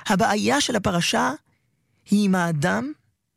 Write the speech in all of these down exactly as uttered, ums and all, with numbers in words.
הבעיה של הפרשה היא עם האדם,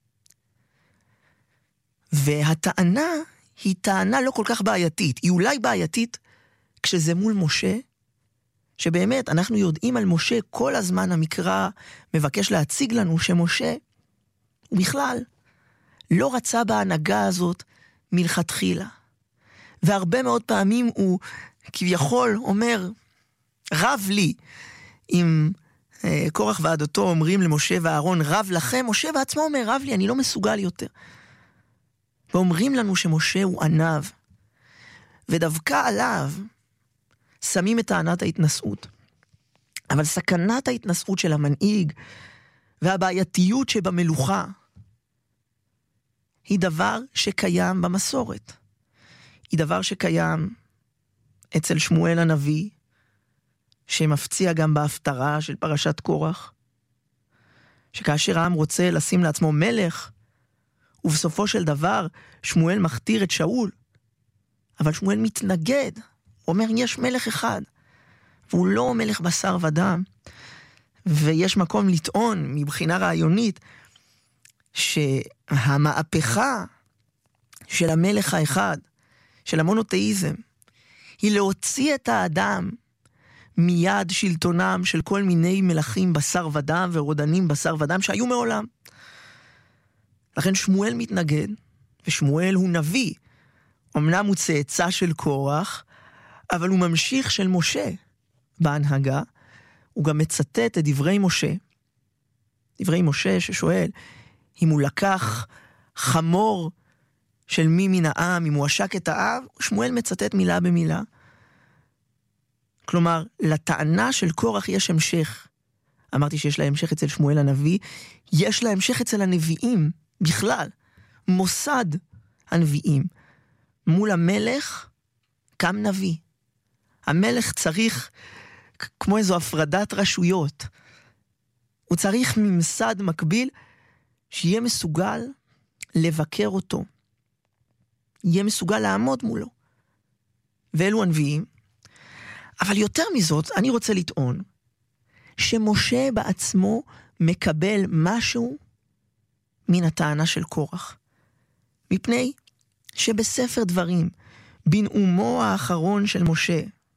והטענה היא טענה לא כל כך בעייתית. היא אולי בעייתית כשזה מול משה, שבאמת אנחנו יודעים על משה כל הזמן, המקרא מבקש להציג לנו שמשה הוא בכלל לא רצה בהנהגה הזאת מלכתחילה. והרבה מאוד פעמים הוא כביכול אומר, רב לי, אם אה, קורח ועדתו אומרים למשה ואהרון, רב לכם, משה בעצמו אומר, רב לי, אני לא מסוגל יותר. ואומרים לנו שמשה הוא ענב, ודווקא עליו שמים את טענת ההתנשאות. אבל סכנת ההתנשאות של המנהיג, והבעייתיות שבמלוכה, היא דבר שקיים במסורת. היא דבר שקיים אצל שמואל הנביא, שמפציע גם בהפטרה של פרשת קורח, שכאשר העם רוצה לשים לעצמו מלך, ובסופו של דבר שמואל מכתיר את שאול, אבל שמואל מתנגד, אומר יש מלך אחד, והוא לא מלך בשר ודם, ויש מקום לטעון מבחינה רעיונית, שהמהפכה של המלך האחד, של המונותאיזם, היא להוציא את האדם מיד שלטונם של כל מיני מלכים בשר ודם ורודנים בשר ודם שהיו מעולם. לכן שמואל מתנגד, ושמואל הוא נביא. אמנם הוא צאצא של קורח, אבל הוא ממשיך של משה בהנהגה. הוא גם מצטט את דברי משה. דברי משה ששואל, אם הוא לקח חמור של מי מן העם, אם הוא עשק את העם, שמואל מצטט מילה במילה. כלומר, לטענה של קורח יש המשך. אמרתי שיש לה המשך אצל שמואל הנביא, יש לה המשך אצל הנביאים, בכלל. מוסד הנביאים. מול המלך, קם נביא. המלך צריך, כמו איזו הפרדת רשויות, הוא צריך ממסד מקביל, שיהיה מסוגל לבקר אותו. יהיה מסוגל לעמוד מולו. ואלו הנביאים. אבל יותר מזאת, אני רוצה לטעון, שמשה בעצמו מקבל משהו מן הטענה של קורח. מפני שבספר דברים, בנאומו האחרון של משה,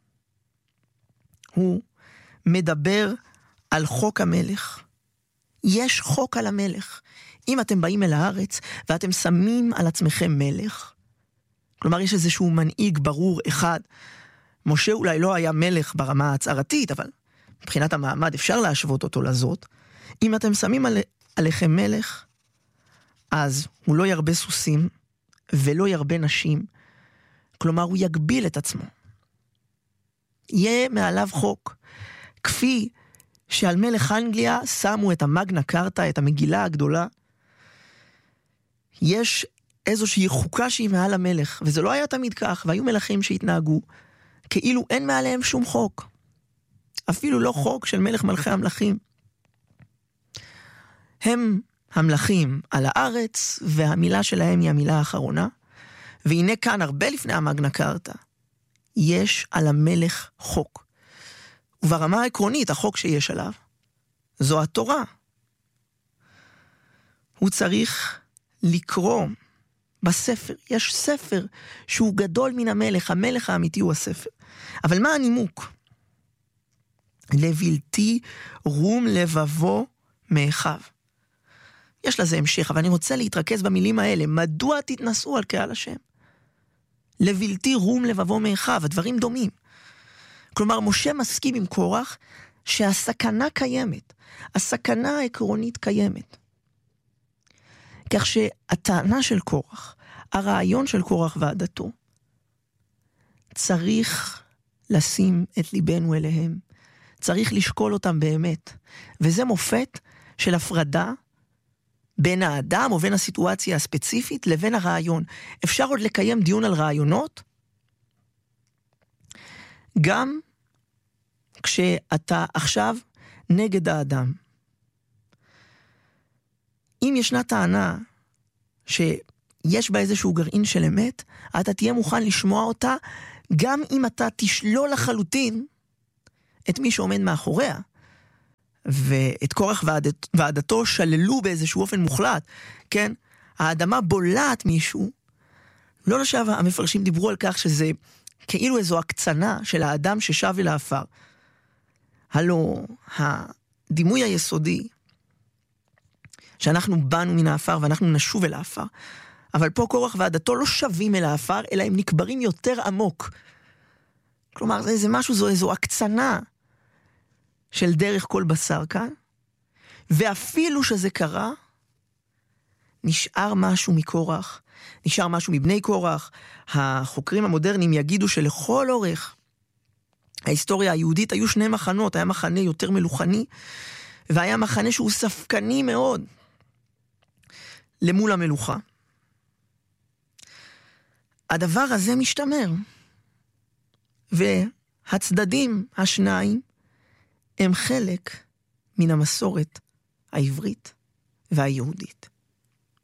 הוא מדבר על חוק המלך. יש חוק על המלך. אם אתם באים אל הארץ ואתם שמים על עצמכם מלך, כלומר יש איזשהו מנהיג ברור אחד, משה אולי לא היה מלך ברמה ההצהרתית, אבל מבחינת המעמד אפשר להשוות אותו לזאת. אם אתם שמים על, עליכם מלך, אז הוא לא ירבה סוסים ולא ירבה נשים, כלומר הוא יגביל את עצמו. יהיה מעליו חוק, כפי שעל מלך אנגליה שמו את המגנה קרטה, את המגילה הגדולה. יש איזושהי חוקה שהיא מעל המלך, וזה לא היה תמיד כך, והיו מלכים שהתנהגו כאילו אין מעליהם שום חוק. אפילו לא חוק של מלך מלכי המלכים. הם המלכים על הארץ, והמילה שלהם היא המילה האחרונה. והנה כאן, הרבה לפני המגנה קרטה, יש על המלך חוק. וברמה העקרונית, החוק שיש עליו, זו התורה. הוא צריך לקרוא בספר. יש ספר שהוא גדול מן המלך. המלך האמיתי הוא הספר. אבל מה הנימוק? לבלתי רום לבבו מאחיו. יש לזה המשך, אבל אני רוצה להתרכז במילים האלה. מדוע תתנסו על קהל השם? לבלתי רום לבבו מאחיו. הדברים דומים. כלומר, משה מסכים עם קורח שהסכנה קיימת. הסכנה העקרונית קיימת. כך שהטענה של קורח, הרעיון של קורח ועדתו, צריך לשים את ליבנו אליהם. צריך לשקול אותם באמת. וזה מופת של הפרדה בין האדם או בין הסיטואציה הספציפית לבין הרעיון. אפשר עוד לקיים דיון על רעיונות, גם כשאתה עכשיו נגד האדם. אם ישנה טענה שיש בה איזשהו גרעין של אמת, אתה תהיה מוכן לשמוע אותה, גם אם אתה תשלול לחלוטין את מי שעומד מאחוריה. ואת קורח ועדת, ועדתו שללו באיזשהו אופן מוחלט, כן? האדמה בולעת מישהו, לא לשב, המפרשים דיברו על כך שזה כאילו איזו הקצנה של האדם ששב אל האפר. הלא, הדימוי היסודי, שאנחנו באנו מן האפר ואנחנו נשוב אל האפר, אבל פה קורח ועדתו לא שווים אל האפר, אלא הם נקברים יותר עמוק. כלומר, זה, זה משהו, זו איזו הקצנה של דרך כל בשר כאן, ואפילו שזה קרה, נשאר משהו מקורח, נשאר משהו מבני קורח. החוקרים המודרניים יגידו שלכל אורך ההיסטוריה היהודית היו שני מחנות, היה מחנה יותר מלוכני, והיה מחנה שהוא ספקני מאוד למול המלוכה. הדבר הזה משתמר, והצדדים השניים הם חלק מן המסורת העברית והיהודית.